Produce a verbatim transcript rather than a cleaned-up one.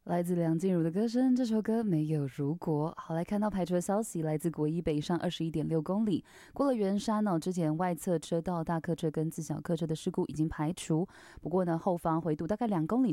来自梁静茹的歌声，这首歌没有如果。好，来看到排除的消息，来自国一北上二十一点六公里，过了圆山呢、哦，之前外侧车道大客车跟自小客车的事故已经排除，不过呢，后方回堵大概两公里